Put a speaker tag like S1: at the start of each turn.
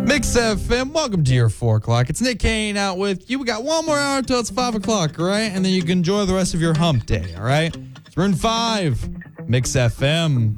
S1: Mix FM, welcome to your 4 o'clock. It's Nick Kane out with you. We got one more hour until it's 5 o'clock, all right? And then you can enjoy the rest of your hump day, all right? It's Maroon 5, Mix FM.